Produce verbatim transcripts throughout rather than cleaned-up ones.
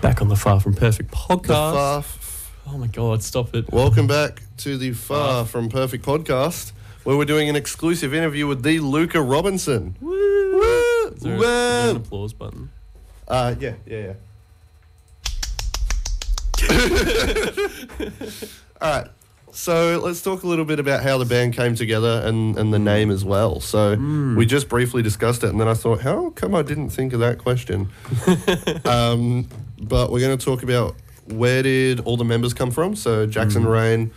Back on the Far From Perfect podcast. The far f- oh my God, stop it. Welcome back to the Far From Perfect podcast, where we're doing an exclusive interview with the Luca Robinson. Woo! Woo! Is there, is Woo! there an applause button? Uh, yeah, yeah, yeah. All right. So let's talk a little bit about how the band came together and, and the name as well. So Mm. we just briefly discussed it, and then I thought, how come I didn't think of that question? um, but we're going to talk about where did all the members come from. So Jackson, Mm. Rain,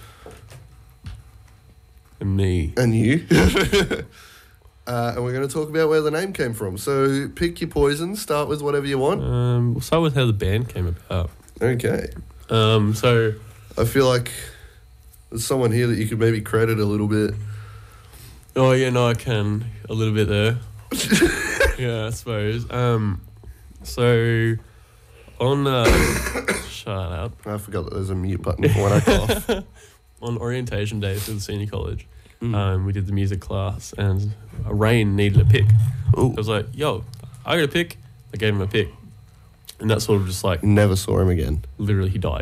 And me. and you. uh, and we're going to talk about where the name came from. So pick your poison. Start with whatever you want. Um, we'll start with how the band came about. Okay. Um, so, I feel like there's someone here that you could maybe credit a little bit. oh yeah, no, I can a little bit there. Yeah, I suppose. Um, so on uh, shut up. I forgot that there's a mute button for when I cough. On orientation day for the senior college, Mm. um, we did the music class, and Rain needed a pick. Ooh. I was like, "Yo, I got a pick." I gave him a pick, and that sort of just like Never saw him again. literally he died.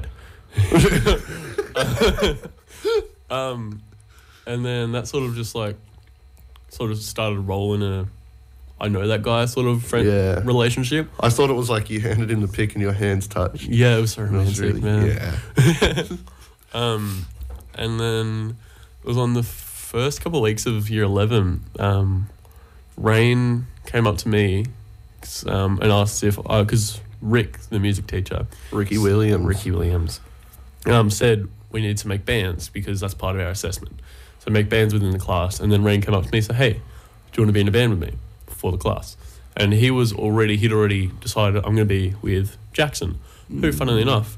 um, and then that sort of just like sort of started rolling a I know that guy sort of friend Yeah. relationship. I thought it was like you handed him the pick and your hands touched. Yeah, it was so It was romantic, really- man. Yeah. Um, and then it was on the first couple of weeks of year eleven. Um, Rain came up to me um, and asked if, because Rick, the music teacher, Ricky Williams. Ricky Williams, um, said we need to make bands because that's part of our assessment. So make bands within the class. And then Rain came up to me and said, "Hey, do you want to be in a band with me for the class?" And he was already, he'd already decided I'm going to be with Jackson, who, funnily enough,